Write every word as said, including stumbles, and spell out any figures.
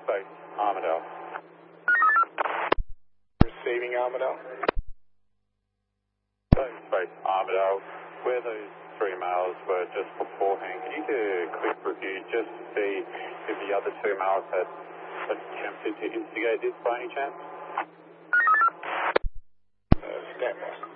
Space, Armadale. Receiving Armadale. Space, Space, Armadale. Where those three males were just beforehand, can you do a quick review just to see if the other two males had attempted to instigate this by any chance? Uh, stand by.